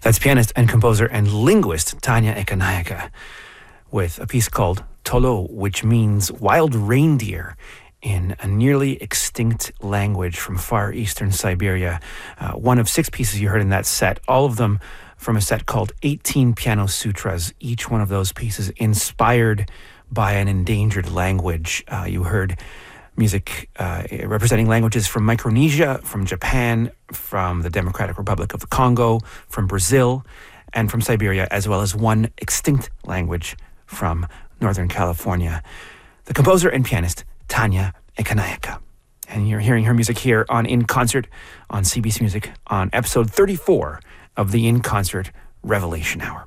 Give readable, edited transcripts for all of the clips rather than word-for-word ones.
That's pianist and composer and linguist Tanya Ekanayaka with a piece called Tolo, which means wild reindeer in a nearly extinct language from far eastern Siberia. One of 6 pieces you heard in that set, all of them from a set called 18 Piano Sutras, each one of those pieces inspired by an endangered language. You heard music representing languages from Micronesia, from Japan, from the Democratic Republic of the Congo, from Brazil, and from Siberia, as well as one extinct language from Northern California. The composer and pianist, Tanya Ekanayaka. And you're hearing her music here on In Concert on CBC Music on episode 34 of the In Concert Revelation Hour.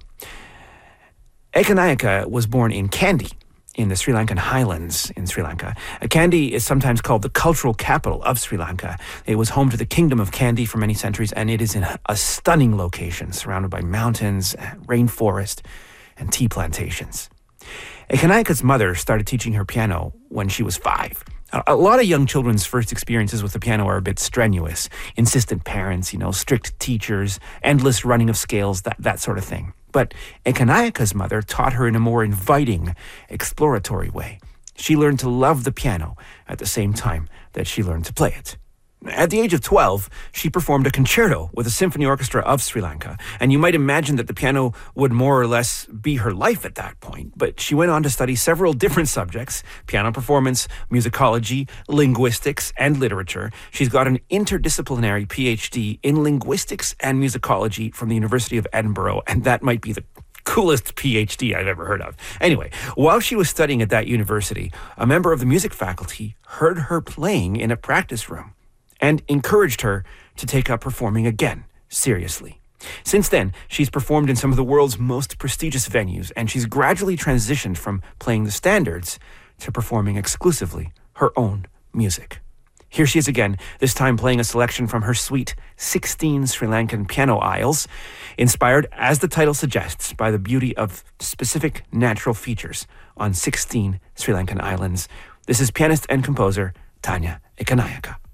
Ekanayaka was born in Kandy, in the Sri Lankan highlands in Sri Lanka. Kandy is sometimes called the cultural capital of Sri Lanka. It was home to the Kingdom of Kandy for many centuries, and it is in a stunning location surrounded by mountains, rainforest, and tea plantations. Ekanayaka's mother started teaching her piano when she was 5. A lot of young children's first experiences with the piano are a bit strenuous. Insistent parents, strict teachers, endless running of scales, that sort of thing. But Ekanayaka's mother taught her in a more inviting, exploratory way. She learned to love the piano at the same time that she learned to play it. At the age of 12, she performed a concerto with the Symphony Orchestra of Sri Lanka, and you might imagine that the piano would more or less be her life at that point. But she went on to study several different subjects: piano performance, musicology, linguistics, and literature. She's got an interdisciplinary PhD in linguistics and musicology from the University of Edinburgh, and that might be the coolest PhD I've ever heard of. Anyway, while she was studying at that university, a member of the music faculty heard her playing in a practice room and encouraged her to take up performing again, seriously. Since then, she's performed in some of the world's most prestigious venues, and she's gradually transitioned from playing the standards to performing exclusively her own music. Here she is again, this time playing a selection from her suite 16 Sri Lankan piano aisles, inspired, as the title suggests, by the beauty of specific natural features on 16 Sri Lankan islands. This is pianist and composer Tanya Ekanayaka.